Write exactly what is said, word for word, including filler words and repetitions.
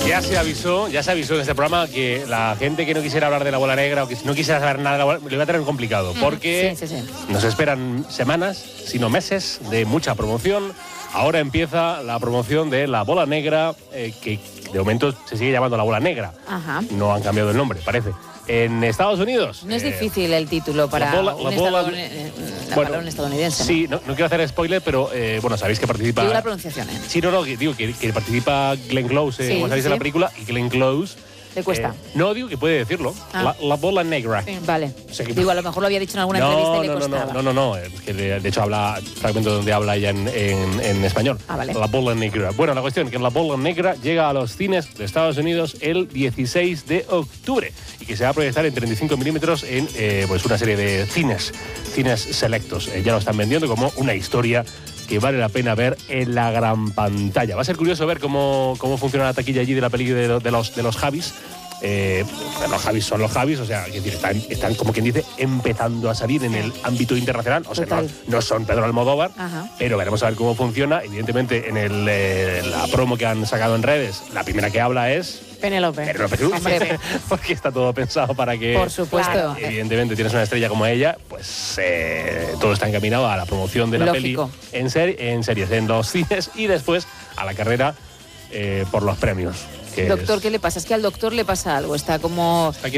Ya se avisó, ya se avisó en este programa que la gente que no quisiera hablar de la bola negra o que no quisiera saber nada de la bola, le iba a tener complicado, porque sí, sí, sí. nos esperan semanas, sino meses, de mucha promoción. Ahora empieza la promoción de la bola negra, eh, que de momento se sigue llamando la bola negra. Ajá. No han cambiado el nombre, parece. En Estados Unidos. No es eh, difícil el título para la bola, un, la bola, estadun- eh, la bueno, para un estadounidense. Sí, no, no quiero hacer spoiler, pero eh, bueno, sabéis que participa. Digo la pronunciación, ¿eh? Sí, no, no, que, digo que, que participa Glenn Close, eh, Sí, como sabéis sí. en la película, y Glenn Close. ¿Te cuesta? Eh, no, digo que puede decirlo. Ah. La, la bola negra. Sí, vale. O sea que- Digo, a lo mejor lo había dicho en alguna no, entrevista y le no, no, costaba. no, no, no, no, es que de, de hecho habla fragmento donde habla ella en, en, en español. Ah, vale. La bola negra. Bueno, la cuestión es que la bola negra llega a los cines de Estados Unidos el dieciséis de octubre y que se va a proyectar en treinta y cinco milímetros en eh, pues una serie de cines, cines selectos. Eh, ya lo están vendiendo como una historia que vale la pena ver en la gran pantalla. Va a ser curioso ver cómo, cómo funciona la taquilla allí de la peli de, de los, de los Javis. Eh, los Javis son los Javis, o sea, es decir, están, están como quien dice empezando a salir en el ámbito internacional, o sea, no, Total. no son Pedro Almodóvar, Ajá. pero veremos a ver cómo funciona. Evidentemente, en el, eh, la promo que han sacado en redes, la primera que habla es Penélope. Penélope Cruz, Hombre, porque está todo pensado para que, por supuesto. Claro, evidentemente, tienes una estrella como ella, pues eh, todo está encaminado a la promoción de la Lógico. peli en, ser, en series, en los cines y después a la carrera eh, por los premios. que Doctor, es- ¿qué le pasa? Es que al doctor le pasa algo. Está como... Está aquí